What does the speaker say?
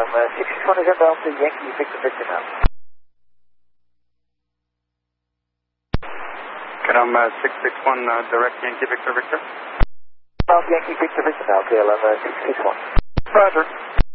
661 November Alpha Yankee Victor Victor now. KLM 661 direct Yankee Victor Victor. Alpha Yankee Victor Victor now, KLM 661. Roger.